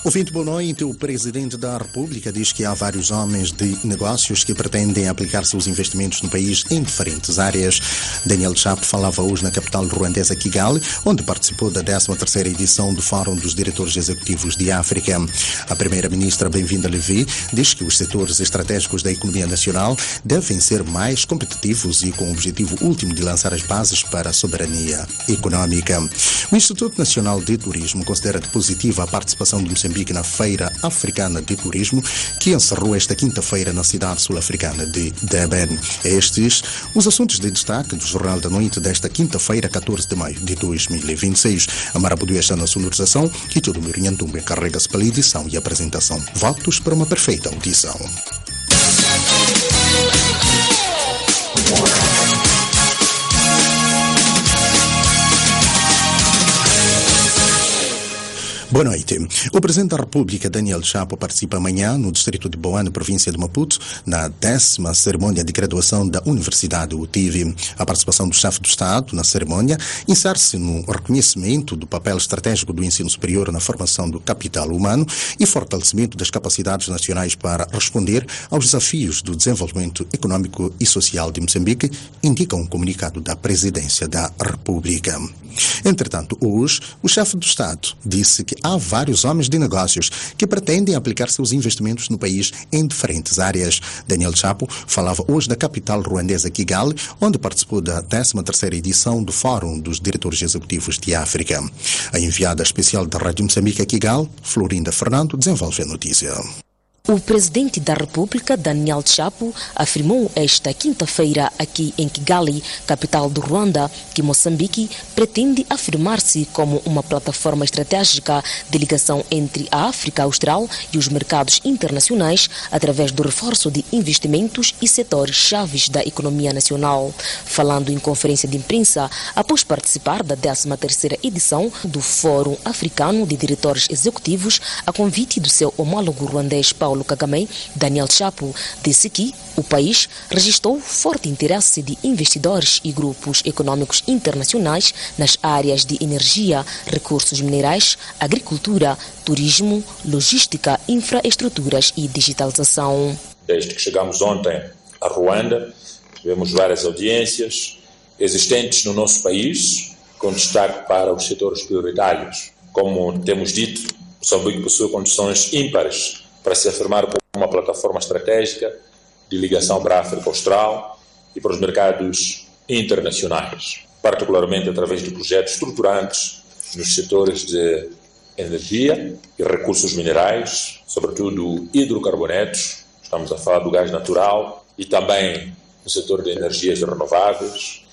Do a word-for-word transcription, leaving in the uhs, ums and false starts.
Ouvinte, boa noite. O Presidente da República diz que há vários homens de negócios que pretendem aplicar seus investimentos no país em diferentes áreas. Daniel Chapo falava hoje na capital ruandesa Kigali, onde participou da décima terceira edição do Fórum dos Diretores Executivos de África. A Primeira-Ministra Bem-vinda Levi diz que os setores estratégicos da economia nacional devem ser mais competitivos e com o objetivo último de lançar as bases para a soberania econômica. O Instituto Nacional de Turismo considera positiva a participação de Moçambique na Feira Africana de Turismo, que encerrou esta quinta-feira na cidade sul-africana de Durban. Estes os assuntos de destaque do Jornal da Noite desta quinta-feira, catorze de maio de dois mil e vinte e seis. A Marabudu está na sonorização e todo o Mirinhantumbe carrega-se pela edição e apresentação. Votos para uma perfeita audição. Boa noite. O Presidente da República, Daniel Chapo, participa amanhã no distrito de Boane, província de Maputo, na décima cerimônia de graduação da Universidade U T I V. A participação do chefe do Estado na cerimônia insere-se no reconhecimento do papel estratégico do ensino superior na formação do capital humano e fortalecimento das capacidades nacionais para responder aos desafios do desenvolvimento econômico e social de Moçambique, indica um comunicado da Presidência da República. Entretanto, hoje, o chefe do Estado disse que há vários homens de negócios que pretendem aplicar seus investimentos no país em diferentes áreas. Daniel Chapo falava hoje da capital ruandesa Kigali, onde participou da décima terceira edição do Fórum dos Diretores Executivos de África. A enviada especial da Rádio Moçambique a Kigali, Florinda Fernando, desenvolve a notícia. O Presidente da República, Daniel Chapo, afirmou esta quinta-feira aqui em Kigali, capital do Ruanda, que Moçambique pretende afirmar-se como uma plataforma estratégica de ligação entre a África Austral e os mercados internacionais através do reforço de investimentos e setores chaves da economia nacional. Falando em conferência de imprensa, após participar da décima terceira edição do Fórum Africano de Diretores Executivos, a convite do seu homólogo ruandês Paulo Kagame, Daniel Chapo disse que o país registrou forte interesse de investidores e grupos econômicos internacionais nas áreas de energia, recursos minerais, agricultura, turismo, logística, infraestruturas e digitalização. Desde que chegamos ontem a Ruanda, tivemos várias audiências existentes no nosso país, com destaque para os setores prioritários. Como temos dito, Moçambique possui condições ímpares para se afirmar como uma plataforma estratégica de ligação para a África Austral e para os mercados internacionais, particularmente através de projetos estruturantes nos setores de energia e recursos minerais, sobretudo hidrocarbonetos, estamos a falar do gás natural, e também no setor de energias renováveis,